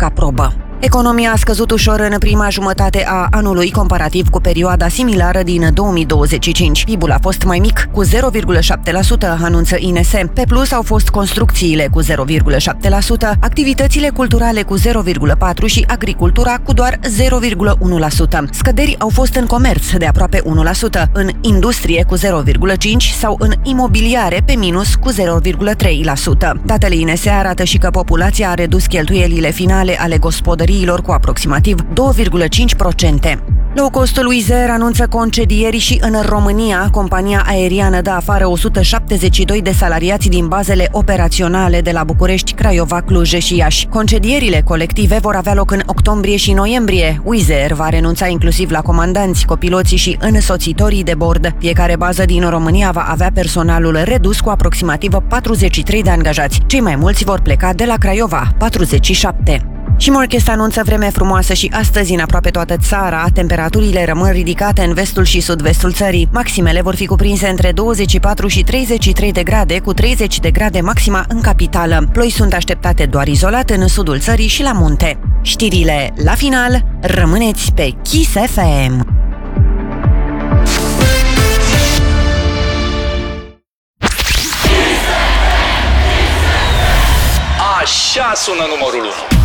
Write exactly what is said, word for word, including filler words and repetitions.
ca probă. Economia a scăzut ușor în prima jumătate a anului comparativ cu perioada similară din două mii douăzeci și cinci. P I B-ul a fost mai mic, cu zero virgulă șapte la sută, anunță I N S. Pe plus au fost construcțiile cu zero virgulă șapte la sută, activitățile culturale cu zero virgulă patru la sută și agricultura cu doar zero virgulă unu la sută. Scăderi au fost în comerț de aproape unu la sută, în industrie cu zero virgulă cinci la sută sau în imobiliare pe minus cu zero virgulă trei la sută. Datele I N S arată și că populația a redus cheltuielile finale ale gospodării cu aproximativ două virgulă cinci la sută. Low costul Wizz Air anunță concedieri și în România. Compania aeriană dă afară o sută șaptezeci și doi de salariați din bazele operaționale de la București, Craiova, Cluj și Iași. Concedierile colective vor avea loc în octombrie și noiembrie. Wizz Air va renunța inclusiv la comandanți, copiloții și însoțitorii de bord. Fiecare bază din România va avea personalul redus cu aproximativ patruzeci și trei de angajați. Cei mai mulți vor pleca de la Craiova, patruzeci și șapte. Și Morchest anunță vreme frumoasă și astăzi în aproape toată țara. Temperaturile rămân ridicate în vestul și sud-vestul țării. Maximele vor fi cuprinse între douăzeci și patru și treizeci și trei de grade, cu treizeci de grade maxima în capitală. Ploi sunt așteptate doar izolat în sudul țării și la munte. Știrile la final, rămâneți pe Kiss F M. Așa sună numărul unu.